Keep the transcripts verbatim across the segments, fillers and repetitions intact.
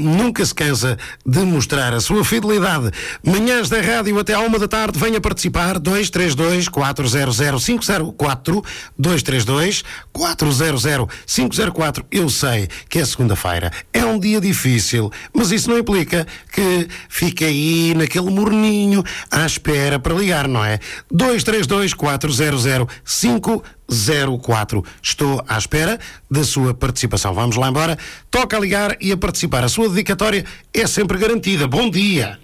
nunca se cansa de mostrar a sua fidelidade. Manhãs da Rádio até à uma da tarde, venha participar. Dois três dois, quatro zero zero, cinco zero quatro, dois três dois, quatro zero zero, cinco zero quatro. Eu sei que é segunda-feira, é um dia difícil, mas isso não implica que fique aí naquele morninho à espera para ligar, não é? dois três dois, quatro zero zero, cinco zero quatro. Estou à espera da sua participação. Vamos lá embora. Toca a ligar e a participar. A sua dedicatória é sempre garantida. Bom dia.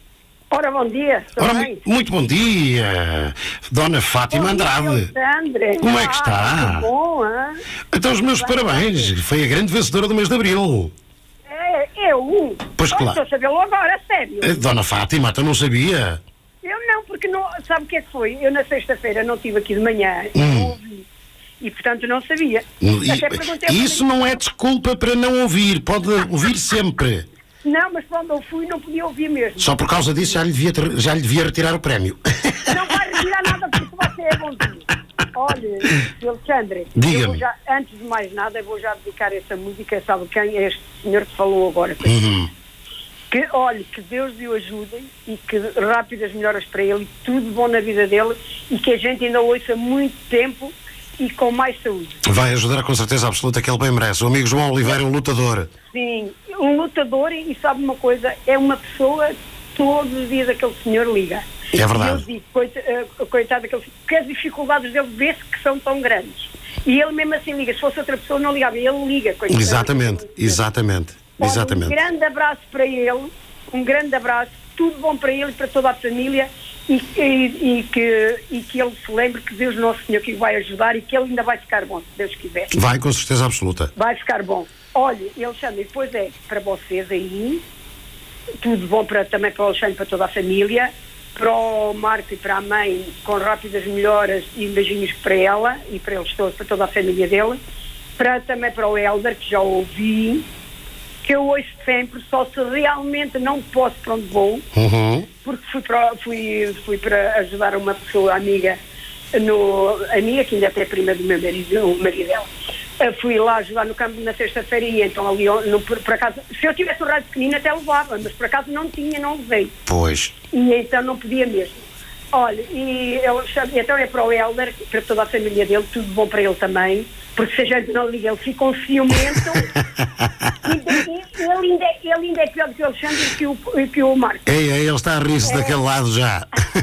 Ora, bom dia. Ora, mu- muito bom dia, Dona Fátima Bom Andrade. dia, Alexandre. Como é que está? Ah, que bom, hein? Então, os meus parabéns. Foi a grande vencedora do mês de Abril. É, eu? Pois Oh, claro. Estou a sabê-lo agora, a sério. Eh, Dona Fátima, então não sabia. Eu não, porque não... Sabe o que é que foi? Eu na sexta-feira não estive aqui de manhã. Hum. Não ouvi. E, portanto, não sabia. E- Até perguntei ao Isso não é desculpa para não ouvir. Pode ouvir sempre. Não, mas quando eu fui não podia ouvir mesmo. Só por causa disso já lhe devia, ter- já lhe devia retirar o prémio. Não vai retirar nada porque você é bonzinho. Olha, Alexandre, Diga-me. eu vou já, antes de mais nada, eu vou já dedicar essa música, sabe quem? É este senhor que falou agora. Uhum. Que, olhe, que Deus lhe ajude e que rápidas melhoras para ele e tudo bom na vida dele e que a gente ainda o ouça muito tempo e com mais saúde. Vai ajudar com certeza absoluta que ele bem merece. O amigo João Oliveira é um lutador. Sim, um lutador e, e sabe uma coisa, é uma pessoa, todos os dias aquele senhor liga. É verdade. E eu digo, coita, uh, coitado daquele senhor, porque as dificuldades dele vê-se que são tão grandes. E ele mesmo assim liga, se fosse outra pessoa não ligava, ele liga. Coitado. Exatamente, exatamente, Olha, exatamente. Um grande abraço para ele, um grande abraço, tudo bom para ele e para toda a família e, e, e, que, e que ele se lembre que Deus Nosso Senhor que o vai ajudar e que ele ainda vai ficar bom, se Deus quiser. Vai com certeza absoluta. Vai ficar bom. Olha, Alexandre, depois é para vocês aí, tudo bom para, também para o Alexandre e para toda a família, para o Marco e para a mãe, com rápidas melhoras e beijinhos para ela e para eles todos, para toda a família dele, para, também para o Helder, que já ouvi, que eu ouço sempre, só se realmente não posso para onde vou, Uhum. porque fui para, fui, fui para ajudar uma pessoa amiga, no, amiga que ainda até é prima do meu marido, o marido dela. Uh, fui lá ajudar no campo na sexta-feira e então ali, no, por, por acaso, se eu tivesse um rádio pequenino até levava, mas por acaso não tinha, não levei. Pois. E então não podia mesmo. Olha, e eu, então é para o Helder, para toda a família dele, tudo bom para ele também, porque se a gente não liga, ele fica um ciumento. E ele ainda, é- ele ainda é pior do que o Alexandre e que o, e que o Marco. Ei, ei, ele está a rir-se É. daquele lado já.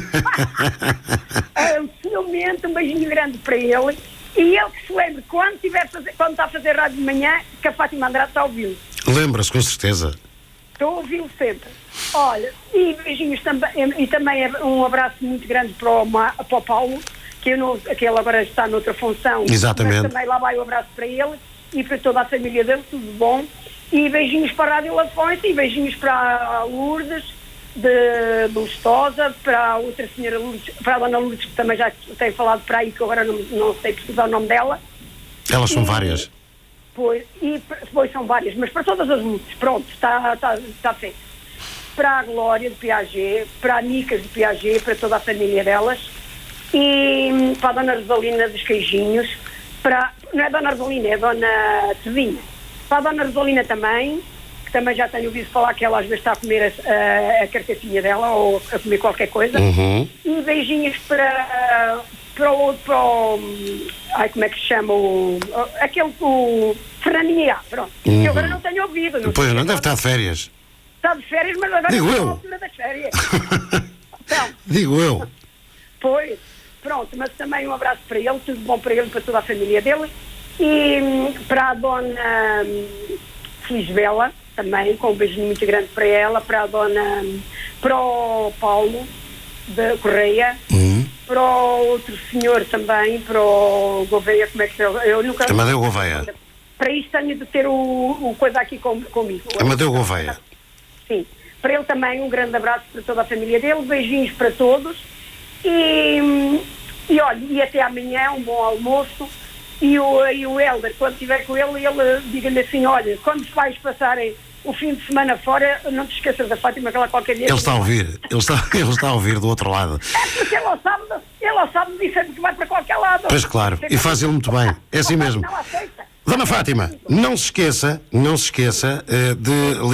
É um ciumento, um beijinho grande para ele. E ele que se lembre, quando, tiver a fazer, quando está a fazer rádio de manhã, que a Fátima Andrade está a ouvi-lo. Lembra-se, com certeza. Estou a ouvi-lo sempre. Olha, e beijinhos também, e também é um abraço muito grande para o, Ma- para o Paulo, que, eu não, que ele agora está noutra função. Exatamente. Mas também lá vai o abraço para ele e para toda a família dele, tudo bom. E beijinhos para a Rádio Lafões e beijinhos para a Lourdes de Lustosa, para a outra senhora Lourdes, para a Dona Lourdes, que também já tenho falado para aí, que agora não, não sei precisar o nome dela. Elas são E- várias. Pois, e pois são várias, mas para todas as lutas, pronto, está, está, está feito. Para a Glória de Piaget, para a Nicas de Piaget, para toda a família delas, e hum, para a Dona Rosalina dos Queijinhos, para, não é Dona Rosalina, é a Dona Tezinha, para a Dona Rosalina também, que também já tenho ouvido falar que ela às vezes está a comer a, a, a carcacinha dela, ou a comer qualquer coisa, Uhum. e beijinhos para, para o outro, para o, ai, como é que se chama, o, aquele, o Fernandinho A, pronto, que Uhum. eu agora não tenho ouvido. Não Pois sei não, se deve estar de férias. está de férias, mas agora Digo não está eu. na altura das férias. Então, Digo eu. pois, pronto, mas também um abraço para ele, tudo bom para ele e para toda a família dele, e hum, para a Dona hum, Felisbela, também, com um beijinho muito grande para ela, para a Dona, hum, para o Paulo, da Correia, Uhum. para o outro senhor também, para o Gouveia, como é que eu, eu nunca... Amadeu Gouveia. Para isso tenho de ter o, o coisa aqui com, comigo. Amadeu Gouveia. Sim. Para ele também um grande abraço para toda a família dele, beijinhos para todos e, e olha, e até amanhã um bom almoço e o, e o Helder, quando estiver com ele, ele diga-lhe assim, olha, quando vais passarem o fim de semana fora, não te esqueças da Fátima, que ela qualquer dia... Ele está a ouvir. Ele está, ele está a ouvir do outro lado. É porque ele ao sábado, ele ao sábado diz sempre que vai para qualquer lado. Pois claro. E faz ele muito bem. É assim mesmo. Não aceita. Dona Fátima, não se esqueça, não se esqueça eh, de